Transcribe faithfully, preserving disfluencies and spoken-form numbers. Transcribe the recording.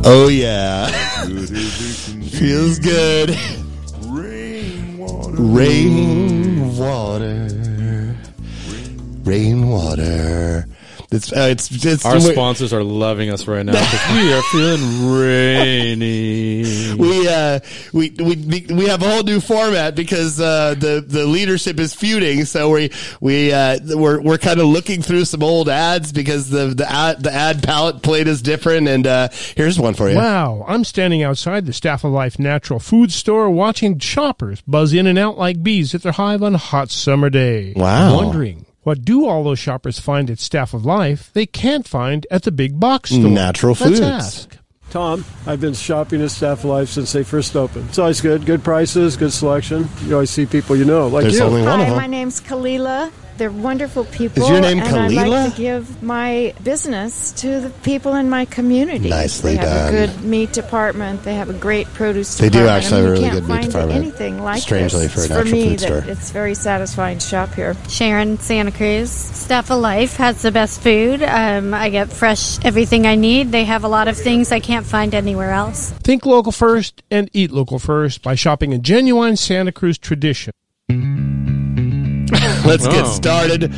Oh, yeah. Feels good. Rainwater. Rainwater. Rainwater. It's, uh, it's, it's, Our sponsors are loving us right now because we are feeling rainy. We uh we we we have a whole new format because uh, the the leadership is feuding. So we we uh, we're we're kind of looking through some old ads because the the ad the ad palette plate is different. And uh, here's one for you. Wow, I'm standing outside the Staff of Life Natural Food Store watching shoppers buzz in and out like bees at their hive on a hot summer day. Wow. Wondering, what do all those shoppers find at Staff of Life they can't find at the big box store? Natural foods. Let's ask. Tom, I've been shopping at Staff Life since they first opened. It's always good. Good prices, good selection. You always see people you know, like There's you. only one Hi, of them. my name's Kalila. They're wonderful people. Is your name and I'd Kalila? like to give my business to the people in my community. Nicely they have done. a good meat department. They have a great produce They do department. actually I mean, have a really you can't good meat find department. anything like Strangely, this. for a It's natural me food that store. It's very satisfying to shop here. Sharon, Santa Cruz. Staff of Life has the best food. Um, I get fresh everything I need. They have a lot of things I can't find anywhere else. Think local first and eat local first by shopping a genuine Santa Cruz tradition. Let's get Oh. started.